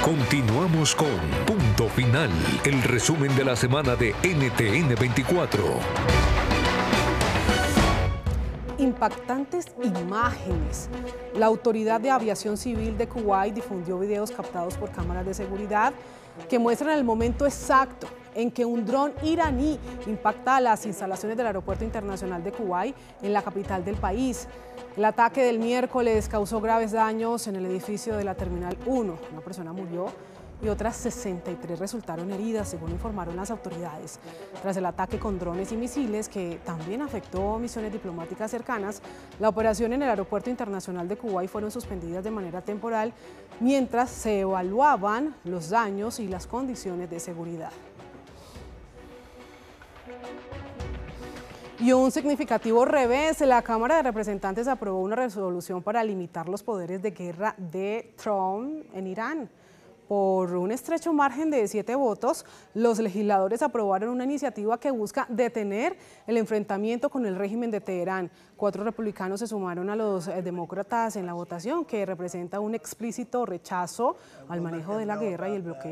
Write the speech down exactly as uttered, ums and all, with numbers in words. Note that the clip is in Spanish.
Continuamos con Punto Final, el resumen de la semana de N T N veinticuatro. Impactantes imágenes. La Autoridad de Aviación Civil de Kuwait difundió videos captados por cámaras de seguridad que muestran el momento exacto en que un dron iraní impacta las instalaciones del Aeropuerto Internacional de Kuwait en la capital del país. El ataque del miércoles causó graves daños en el edificio de la Terminal uno. Una persona murió y otras sesenta y tres resultaron heridas, según informaron las autoridades. Tras el ataque con drones y misiles, que también afectó misiones diplomáticas cercanas, la operación en el Aeropuerto Internacional de Kuwait fueron suspendidas de manera temporal mientras se evaluaban los daños y las condiciones de seguridad. Y un significativo revés, la Cámara de Representantes aprobó una resolución para limitar los poderes de guerra de Trump en Irán. Por un estrecho margen de siete votos, los legisladores aprobaron una iniciativa que busca detener el enfrentamiento con el régimen de Teherán. Cuatro republicanos se sumaron a los demócratas en la votación, que representa un explícito rechazo al manejo de la guerra y el bloqueo